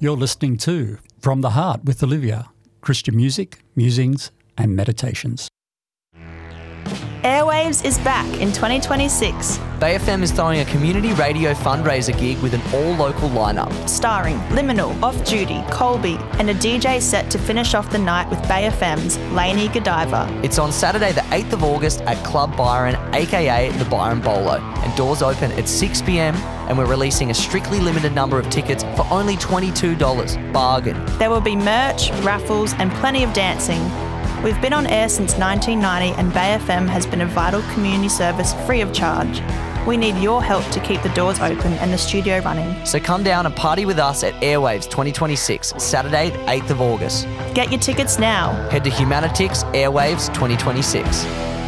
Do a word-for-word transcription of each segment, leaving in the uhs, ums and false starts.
You're listening to From the Heart with Olivia, Christian music, musings and meditations. Airwaves is back in twenty twenty-six. Bay F M is throwing a community radio fundraiser gig with an all-local lineup. Starring Liminal, Off Duty, Colby and a D J set to finish off the night with Bay F M's Lainey Godiva. It's on Saturday the eighth of August at Club Byron, aka the Byron Bolo. And doors open at six p m and we're releasing a strictly limited number of tickets for only twenty-two dollars. Bargain. There will be merch, raffles and plenty of dancing. We've been on air since nineteen ninety and Bay F M has been a vital community service free of charge. We need your help to keep the doors open and the studio running. So come down and party with us at Airwaves twenty twenty-six, Saturday the eighth of August. Get your tickets now. Head to Humanitix Airwaves twenty twenty-six.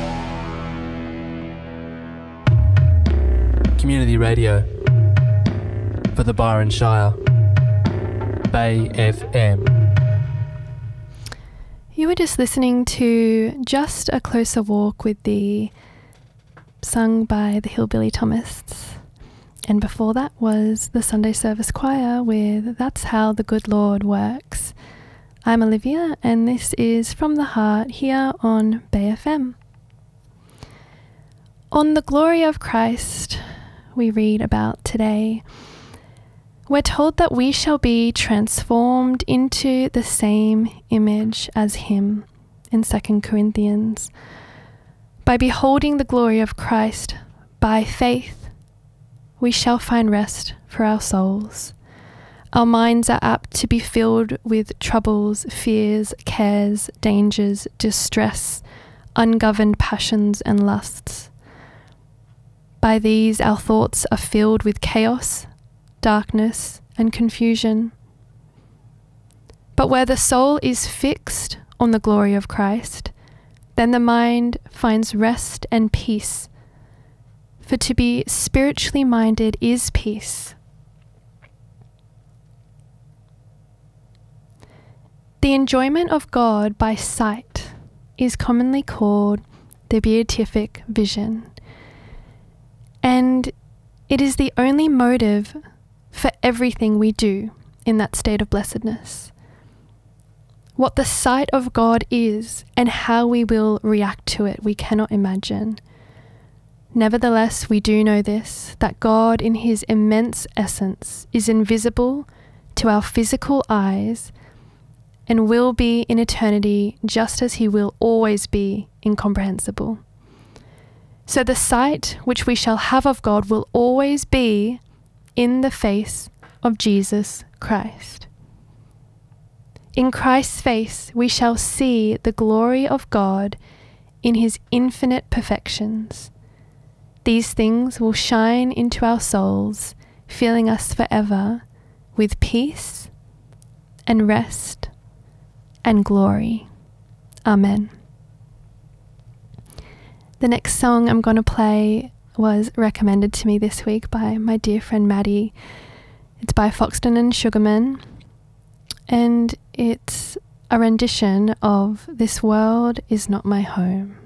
Community radio for the Byron Shire. Bay F M. You were just listening to Just a Closer Walk with Thee, sung by the Hillbilly Thomists. And before that was the Sunday Service Choir with That's How the Good Lord Works. I'm Olivia and this is From the Heart here on Bay F M. On the glory of Christ we read about today. We're told that we shall be transformed into the same image as him in Second Corinthians. By beholding the glory of Christ by faith, we shall find rest for our souls. Our minds are apt to be filled with troubles, fears, cares, dangers, distress, ungoverned passions and lusts. By these our thoughts are filled with chaos, darkness and confusion. But where the soul is fixed on the glory of Christ, then the mind finds rest and peace. For to be spiritually minded is peace. The enjoyment of God by sight is commonly called the beatific vision, and it is the only motive for everything we do in that state of blessedness. What the sight of God is and how we will react to it, we cannot imagine. Nevertheless, we do know this, that God in his immense essence is invisible to our physical eyes and will be in eternity just as he will always be incomprehensible. So the sight which we shall have of God will always be in the face of Jesus Christ. In Christ's face we shall see the glory of God in his infinite perfections. These things will shine into our souls, filling us forever with peace and rest and glory. Amen. The next song I'm going to play was recommended to me this week by my dear friend Maddie. It's by Foxton and Sugarman, and it's a rendition of This World Is Not My Home.